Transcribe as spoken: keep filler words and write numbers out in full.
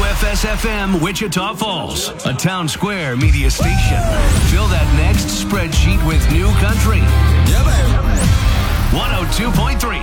F S F M Wichita Falls, a town square media station. Fill that next spreadsheet with new country. Yeah, baby. one oh two point three